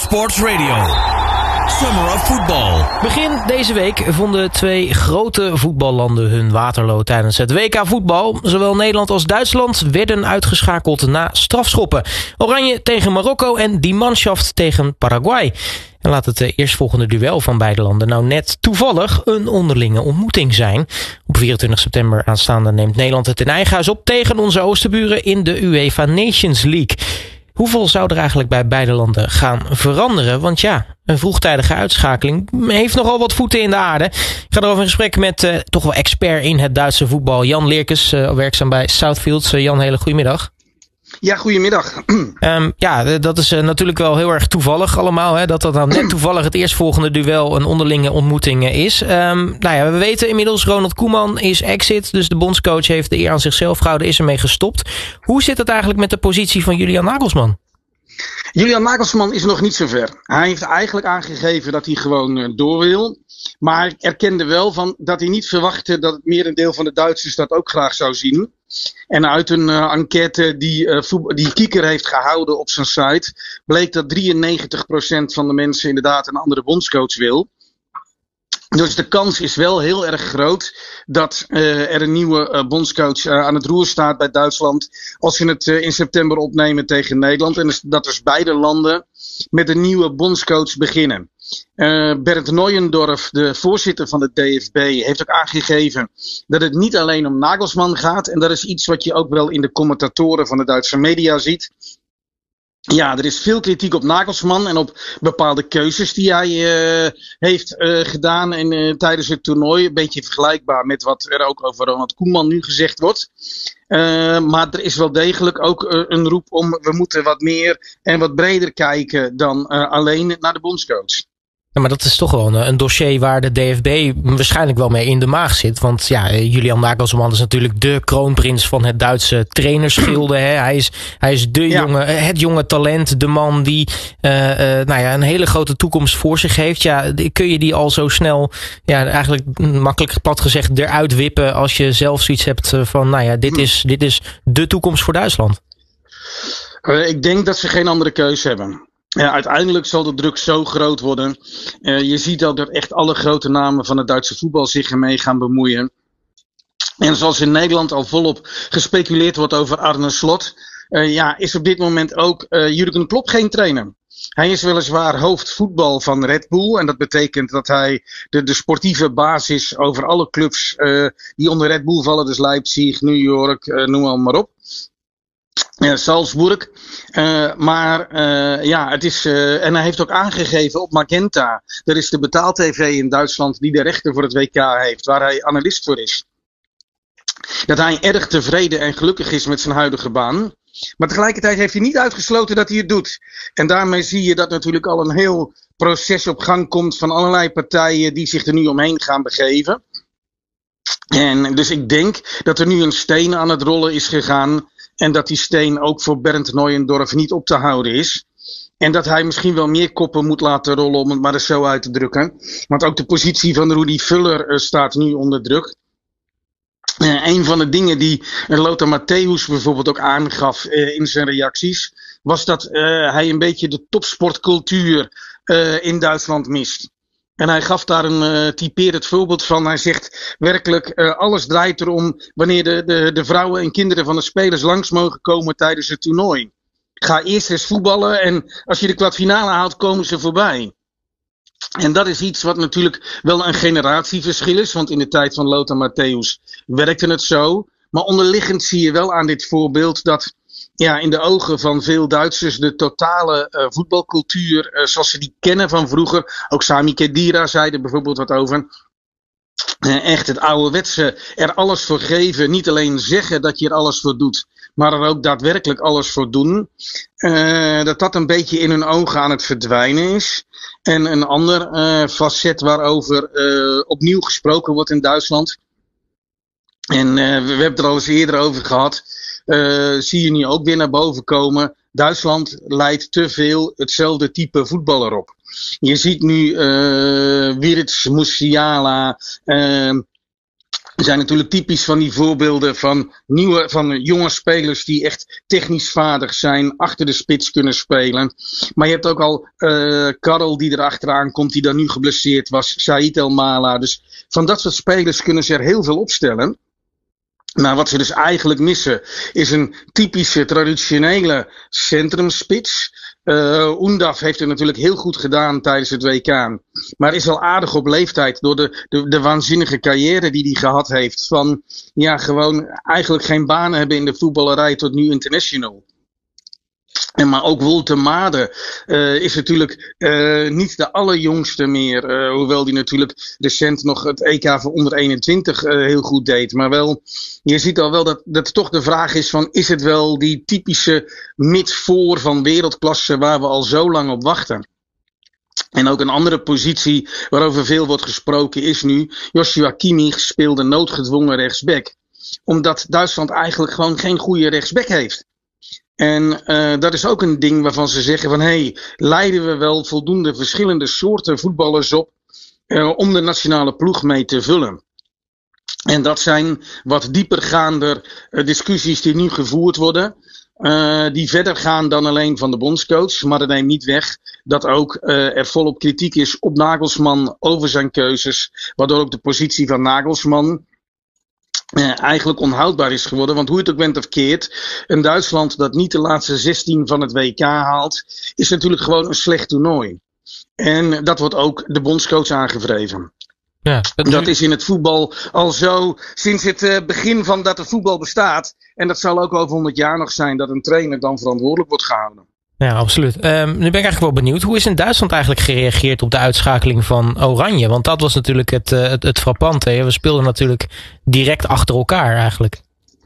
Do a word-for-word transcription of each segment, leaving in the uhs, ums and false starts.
Sports Radio. Summer of Football. Begin deze week vonden twee grote voetballanden hun waterloo tijdens het W K voetbal. Zowel Nederland als Duitsland werden uitgeschakeld na strafschoppen. Oranje tegen Marokko en Die Mannschaft tegen Paraguay. En laat het eerstvolgende duel van beide landen nou net toevallig een onderlinge ontmoeting zijn. Op vierentwintig september aanstaande neemt Nederland het in eigen huis op tegen onze oosterburen in de UEFA Nations League. Hoeveel zou er eigenlijk bij beide landen gaan veranderen? Want ja, een vroegtijdige uitschakeling heeft nogal wat voeten in de aarde. Ik ga erover in gesprek met uh, toch wel expert in het Duitse voetbal, Jan Leerkens, uh, werkzaam bij Southfields. Uh, Jan, hele goedemiddag. Ja, goedemiddag. Um, ja, dat is uh, natuurlijk wel heel erg toevallig allemaal. Hè, dat dat dan net toevallig het eerstvolgende duel een onderlinge ontmoeting uh, is. Um, nou ja, we weten inmiddels, Ronald Koeman is exit. Dus de bondscoach heeft de eer aan zichzelf gehouden, is ermee gestopt. Hoe zit het eigenlijk met de positie van Julian Nagelsman? Julian Nagelsman is nog niet zover. Hij heeft eigenlijk aangegeven dat hij gewoon uh, door wil. Maar hij erkende wel van dat hij niet verwachtte dat het merendeel van de Duitsers dat ook graag zou zien. En uit een uh, enquête die, uh, voetbal, die Kieker heeft gehouden op zijn site, bleek dat drieënnegentig procent van de mensen inderdaad een andere bondscoach wil. Dus de kans is wel heel erg groot dat uh, er een nieuwe uh, bondscoach uh, aan het roer staat bij Duitsland als ze het uh, in september opnemen tegen Nederland. En dat dus beide landen met een nieuwe bondscoach beginnen. Uh, Bernd Neuendorf, de voorzitter van de D F B, heeft ook aangegeven dat het niet alleen om Nagelsman gaat. En dat is iets wat je ook wel in de commentatoren van de Duitse media ziet. Ja, er is veel kritiek op Nagelsman en op bepaalde keuzes die hij uh, heeft uh, gedaan en, uh, tijdens het toernooi. Een beetje vergelijkbaar met wat er ook over Ronald Koeman nu gezegd wordt. Uh, maar er is wel degelijk ook uh, een roep om we moeten wat meer en wat breder kijken dan uh, alleen naar de bondscoach. Ja, maar dat is toch wel een, een dossier waar de D F B waarschijnlijk wel mee in de maag zit. Want ja, Julian Nagelsman is natuurlijk de kroonprins van het Duitse trainersgilde. Hè. Hij is, hij is de ja. jonge, het jonge talent, de man die uh, uh, nou ja, een hele grote toekomst voor zich heeft. Ja, kun je die al zo snel, ja, eigenlijk makkelijk plat gezegd, eruit wippen als je zelf zoiets hebt van, nou ja, dit is, dit is de toekomst voor Duitsland? Uh, ik denk dat ze geen andere keuze hebben. Ja, uiteindelijk zal de druk zo groot worden. Uh, je ziet ook dat echt alle grote namen van het Duitse voetbal zich ermee gaan bemoeien. En zoals in Nederland al volop gespeculeerd wordt over Arne Slot, uh, ja, is op dit moment ook uh, Jurgen Klopp geen trainer. Hij is weliswaar hoofd voetbal van Red Bull. En dat betekent dat hij de, de sportieve basis over alle clubs uh, die onder Red Bull vallen, dus Leipzig, New York, uh, noem maar op. Uh, Salzburg. Uh, maar uh, ja, het is. Uh, en hij heeft ook aangegeven op Magenta. Er is de betaal-tv in Duitsland die de rechten voor het W K heeft, waar hij analist voor is. Dat hij erg tevreden en gelukkig is met zijn huidige baan. Maar tegelijkertijd heeft hij niet uitgesloten dat hij het doet. En daarmee zie je dat natuurlijk al een heel proces op gang komt van allerlei partijen die zich er nu omheen gaan begeven. En dus ik denk dat er nu een steen aan het rollen is gegaan. En dat die steen ook voor Bernd Neuendorf niet op te houden is. En dat hij misschien wel meer koppen moet laten rollen, om het maar eens zo uit te drukken. Want ook de positie van Rudi Vuller uh, staat nu onder druk. Uh, een van de dingen die uh, Lothar Matthäus bijvoorbeeld ook aangaf uh, in zijn reacties, was dat uh, hij een beetje de topsportcultuur uh, in Duitsland mist. En hij gaf daar een uh, typerend voorbeeld van. Hij zegt werkelijk, uh, alles draait erom wanneer de, de, de vrouwen en kinderen van de spelers langs mogen komen tijdens het toernooi. Ga eerst eens voetballen en als je de kwartfinale haalt, komen ze voorbij. En dat is iets wat natuurlijk wel een generatieverschil is. Want in de tijd van Lothar Matthäus werkte het zo. Maar onderliggend zie je wel aan dit voorbeeld dat ja, in de ogen van veel Duitsers de totale uh, voetbalcultuur uh, zoals ze die kennen van vroeger. Ook Sami Khedira zei er bijvoorbeeld wat over. Uh, echt het ouderwetse, er alles voor geven. Niet alleen zeggen dat je er alles voor doet, maar er ook daadwerkelijk alles voor doen. Uh, dat dat een beetje in hun ogen aan het verdwijnen is. En een ander uh, facet waarover uh, opnieuw gesproken wordt in Duitsland. En uh, we, we hebben het er al eens eerder over gehad. Uh, zie je nu ook weer naar boven komen. Duitsland leidt te veel hetzelfde type voetballer op. Je ziet nu uh, Wirtz, Musiala, uh, zijn natuurlijk typisch van die voorbeelden van nieuwe, van jonge spelers die echt technisch vaardig zijn, achter de spits kunnen spelen. Maar je hebt ook al uh, Karel die erachteraan komt, die dan nu geblesseerd was, Saïd El Mala. Dus van dat soort spelers kunnen ze er heel veel opstellen. Maar wat ze dus eigenlijk missen is een typische traditionele centrumspits. Uh, Undaf heeft het natuurlijk heel goed gedaan tijdens het W K. Maar is al aardig op leeftijd door de, de, de waanzinnige carrière die hij gehad heeft. Van ja, gewoon eigenlijk geen banen hebben in de voetballerij tot nu international. En maar ook Wolter Made uh, is natuurlijk uh, niet de allerjongste meer. Uh, hoewel die natuurlijk recent nog het E K voor onder eenentwintig uh, heel goed deed. Maar wel, je ziet al wel dat, dat toch de vraag is van, is het wel die typische mid-voor van wereldklasse waar we al zo lang op wachten? En ook een andere positie waarover veel wordt gesproken is nu, Joshua Kimmich speelde noodgedwongen rechtsback. Omdat Duitsland eigenlijk gewoon geen goede rechtsback heeft. En uh, dat is ook een ding waarvan ze zeggen van, hé, hey, leiden we wel voldoende verschillende soorten voetballers op uh, om de nationale ploeg mee te vullen. En dat zijn wat diepergaande uh, discussies die nu gevoerd worden. Uh, die verder gaan dan alleen van de bondscoach. Maar dat neemt niet weg dat ook uh, er volop kritiek is op Nagelsman over zijn keuzes. Waardoor ook de positie van Nagelsman Uh, eigenlijk onhoudbaar is geworden. Want hoe het ook bent of keert, een Duitsland dat niet de laatste zestien van het W K haalt, is natuurlijk gewoon een slecht toernooi. En dat wordt ook de bondscoach aangevreven. Ja, dat, dat is in het voetbal al zo sinds het uh, begin van dat het voetbal bestaat. En dat zal ook over honderd jaar nog zijn dat een trainer dan verantwoordelijk wordt gehouden. Ja, absoluut. Um, nu ben ik eigenlijk wel benieuwd. Hoe is in Duitsland eigenlijk gereageerd op de uitschakeling van Oranje? Want dat was natuurlijk het, uh, het, het frappante. We speelden natuurlijk direct achter elkaar eigenlijk.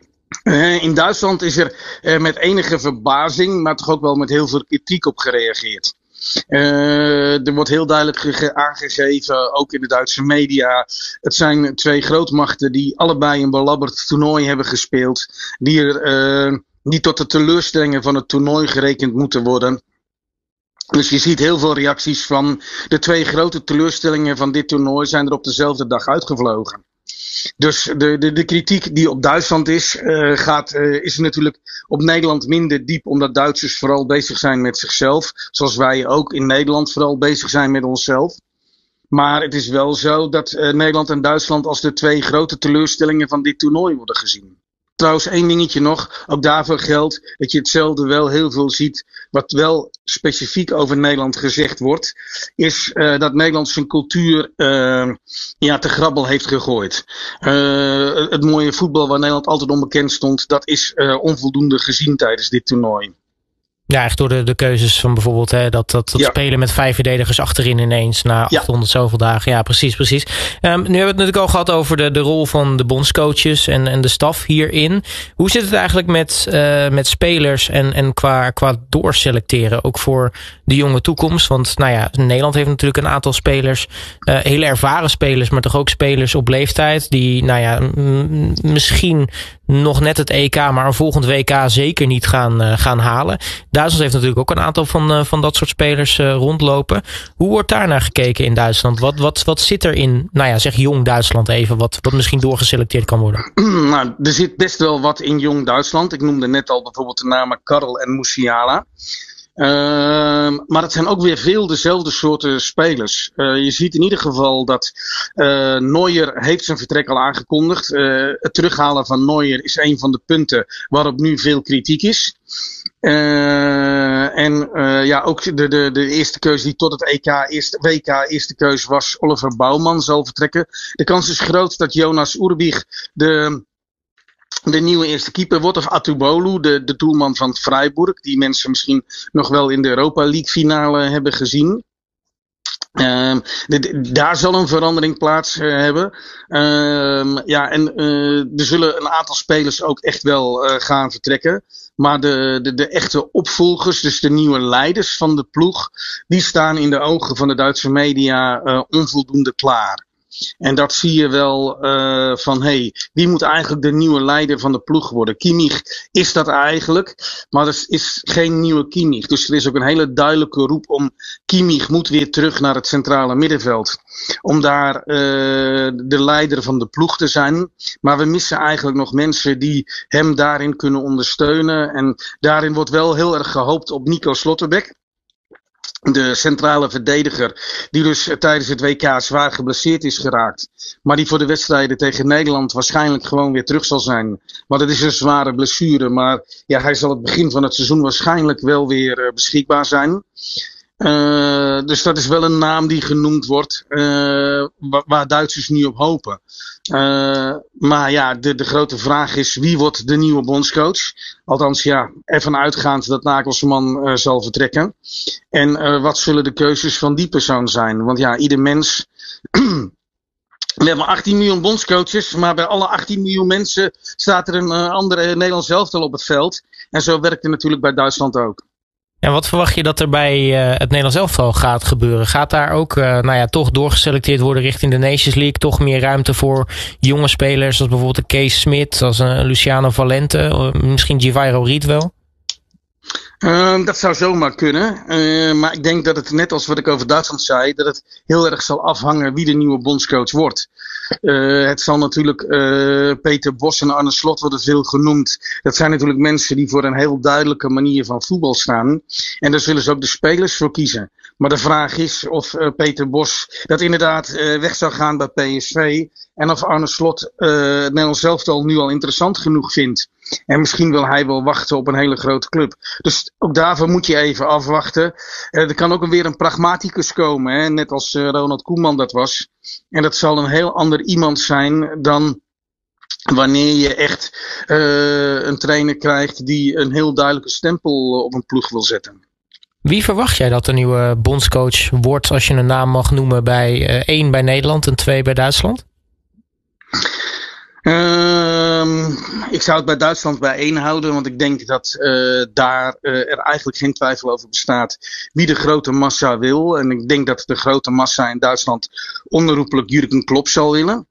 Uh, in Duitsland is er uh, met enige verbazing, maar toch ook wel met heel veel kritiek op gereageerd. Uh, er wordt heel duidelijk ge- aangegeven, ook in de Duitse media. Het zijn twee grootmachten die allebei een belabberd toernooi hebben gespeeld. Die er... Uh, die tot de teleurstellingen van het toernooi gerekend moeten worden. Dus je ziet heel veel reacties van de twee grote teleurstellingen van dit toernooi zijn er op dezelfde dag uitgevlogen. Dus de, de, de kritiek die op Duitsland is, uh, gaat, uh, is natuurlijk op Nederland minder diep, omdat Duitsers vooral bezig zijn met zichzelf. Zoals wij ook in Nederland vooral bezig zijn met onszelf. Maar het is wel zo dat uh, Nederland en Duitsland als de twee grote teleurstellingen van dit toernooi worden gezien. Trouwens, één dingetje nog. Ook daarvoor geldt dat je hetzelfde wel heel veel ziet. Wat wel specifiek over Nederland gezegd wordt. Is uh, dat Nederland zijn cultuur uh, ja, te grabbel heeft gegooid. Uh, het mooie voetbal waar Nederland altijd onbekend stond. Dat is uh, onvoldoende gezien tijdens dit toernooi. Ja, echt door de, de keuzes van bijvoorbeeld hè, dat, dat, dat ja. spelen met vijf verdedigers achterin ineens na achthonderd ja. zoveel dagen. Ja, precies, precies. Um, nu hebben we het natuurlijk al gehad over de, de rol van de bondscoaches en, en de staf hierin. Hoe zit het eigenlijk met, uh, met spelers en, en qua, qua doorselecteren, ook voor de jonge toekomst? Want nou ja, Nederland heeft natuurlijk een aantal spelers, uh, hele ervaren spelers, maar toch ook spelers op leeftijd die nou ja, m- misschien nog net het E K, maar een volgend W K zeker niet gaan, uh, gaan halen. Duitsland heeft natuurlijk ook een aantal van, uh, van dat soort spelers uh, rondlopen. Hoe wordt daar naar gekeken in Duitsland? Wat, wat, wat zit er in, nou ja, zeg jong Duitsland even, wat, wat misschien doorgeselecteerd kan worden? Nou, er zit best wel wat in jong Duitsland. Ik noemde net al bijvoorbeeld de namen Karel en Musiala. Uh, maar het zijn ook weer veel dezelfde soorten spelers. Uh, je ziet in ieder geval dat uh, Neuer heeft zijn vertrek al aangekondigd. Uh, het terughalen van Neuer is een van de punten waarop nu veel kritiek is. Uh, en uh, ja, ook de, de, de eerste keuze die tot het E K, eerste, W K eerste keuze was, Oliver Baumann zal vertrekken. De kans is groot dat Jonas Urbich de... de nieuwe eerste keeper wordt, of Atubolu, de, de doelman van Freiburg, die mensen misschien nog wel in de Europa League finale hebben gezien. Uh, de, de, daar zal een verandering plaats uh, hebben. Uh, ja, en uh, er zullen een aantal spelers ook echt wel uh, gaan vertrekken. Maar de, de, de echte opvolgers, dus de nieuwe leiders van de ploeg, die staan in de ogen van de Duitse media uh, onvoldoende klaar. En dat zie je wel uh, van, hé, hey, wie moet eigenlijk de nieuwe leider van de ploeg worden? Kimmich is dat eigenlijk, maar er is geen nieuwe Kimmich. Dus er is ook een hele duidelijke roep om Kimmich moet weer terug naar het centrale middenveld. Om daar uh, de leider van de ploeg te zijn. Maar we missen eigenlijk nog mensen die hem daarin kunnen ondersteunen. En daarin wordt wel heel erg gehoopt op Nico Slotterbeck. De centrale verdediger, die dus tijdens het W K zwaar geblesseerd is geraakt. Maar die voor de wedstrijden tegen Nederland waarschijnlijk gewoon weer terug zal zijn. Maar dat is een zware blessure. Maar ja, hij zal het begin van het seizoen waarschijnlijk wel weer uh, beschikbaar zijn. Uh, dus dat is wel een naam die genoemd wordt, uh, waar, waar Duitsers nu op hopen. Uh, maar ja, de, de grote vraag is, wie wordt de nieuwe bondscoach? Althans ja, ervan uitgaand dat Nagelsman uh, zal vertrekken. En uh, wat zullen de keuzes van die persoon zijn? Want ja, ieder mens... We hebben achttien miljoen bondscoaches, maar bij alle achttien miljoen mensen staat er een uh, andere Nederlands elftal op het veld. En zo werkt het natuurlijk bij Duitsland ook. En wat verwacht je dat er bij uh, het Nederlands elftal gaat gebeuren? Gaat daar ook uh, nou ja, toch doorgeselecteerd worden richting de Nations League? Toch meer ruimte voor jonge spelers, zoals bijvoorbeeld Kees Smit, als uh, Luciano Valente, uh, misschien Jairo Riet wel? Uh, dat zou zomaar kunnen. Uh, maar ik denk dat het, net als wat ik over Duitsland zei, dat het heel erg zal afhangen wie de nieuwe bondscoach wordt. Uh, het zal natuurlijk uh, Peter Bos en Arne Slot worden veel genoemd. Dat zijn natuurlijk mensen die voor een heel duidelijke manier van voetbal staan. En daar zullen ze ook de spelers voor kiezen. Maar de vraag is of uh, Peter Bos dat inderdaad uh, weg zou gaan bij P S V. En of Arne Slot uh, het Nederlands elftal nu al interessant genoeg vindt. En misschien wil hij wel wachten op een hele grote club. Dus ook daarvoor moet je even afwachten. Uh, er kan ook weer een pragmaticus komen, hè? Net als uh, Ronald Koeman dat was. En dat zal een heel ander iemand zijn dan wanneer je echt uh, een trainer krijgt die een heel duidelijke stempel op een ploeg wil zetten. Wie verwacht jij dat de nieuwe bondscoach wordt, als je een naam mag noemen, bij uh, één bij Nederland en twee bij Duitsland? Uh, ik zou het bij Duitsland bij één houden, want ik denk dat uh, daar uh, er eigenlijk geen twijfel over bestaat wie de grote massa wil. En ik denk dat de grote massa in Duitsland onherroepelijk Jurgen Klopp zal willen.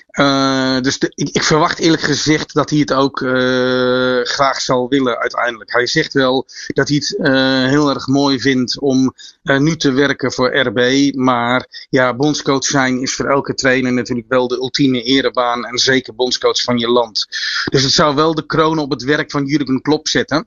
Uh, dus de, ik, ik verwacht eerlijk gezegd dat hij het ook uh, graag zal willen uiteindelijk. Hij zegt wel dat hij het uh, heel erg mooi vindt om uh, nu te werken voor R B. Maar ja, bondscoach zijn is voor elke trainer natuurlijk wel de ultieme erebaan. En zeker bondscoach van je land. Dus het zou wel de kroon op het werk van Jurgen Klopp zetten.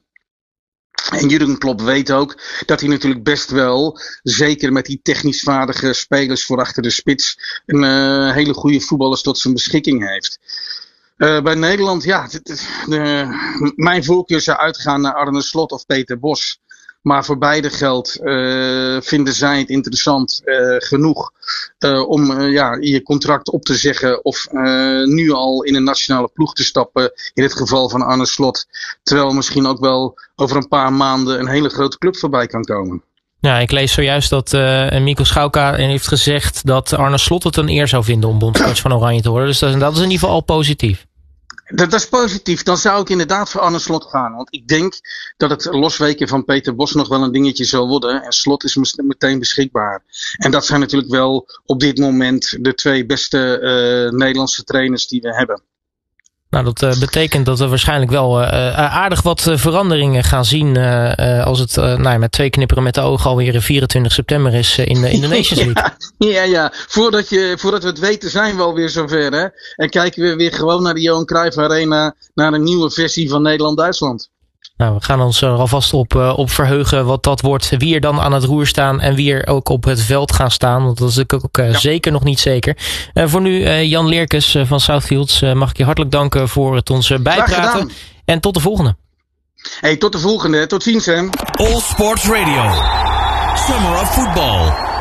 En Jurgen Klopp weet ook dat hij natuurlijk best wel, zeker met die technisch vaardige spelers voor achter de spits, een uh, hele goede voetballers tot zijn beschikking heeft. Uh, bij Nederland, ja, de, de, mijn voorkeur zou uitgaan naar Arne Slot of Peter Bos. Maar voor beide geldt, uh, vinden zij het interessant uh, genoeg uh, om uh, ja, je contract op te zeggen of uh, nu al in een nationale ploeg te stappen, in het geval van Arne Slot. Terwijl misschien ook wel over een paar maanden een hele grote club voorbij kan komen. Ja, ik lees zojuist dat uh, Mico Schauka heeft gezegd dat Arne Slot het een eer zou vinden om bondscoach van Oranje te worden. Dus dat is, dat is in ieder geval al positief. Dat, dat is positief. Dan zou ik inderdaad voor Arne Slot gaan. Want ik denk dat het losweken van Peter Bos nog wel een dingetje zal worden. En Slot is meteen beschikbaar. En dat zijn natuurlijk wel op dit moment de twee beste uh, Nederlandse trainers die we hebben. Nou, dat uh, betekent dat we waarschijnlijk wel uh, aardig wat uh, veranderingen gaan zien uh, uh, als het uh, nou ja, met twee knipperen met de ogen alweer vierentwintig september is uh, in, de, in de Nations League. Ja, ja, ja. Voordat, je, voordat we het weten zijn we alweer zover. Hè? En kijken we weer gewoon naar de Johan Cruijff Arena, naar een nieuwe versie van Nederland-Duitsland. Nou, we gaan ons er alvast op, uh, op verheugen wat dat wordt. Wie er dan aan het roer staan en wie er ook op het veld gaan staan. Want dat is ook uh, ja. zeker nog niet zeker. Uh, voor nu, uh, Jan Leerkens uh, van Southfields, uh, mag ik je hartelijk danken voor het ons uh, bijpraten. En tot de volgende. Hey, tot de volgende. Tot ziens, hè. All Sports Radio. Summer of Football.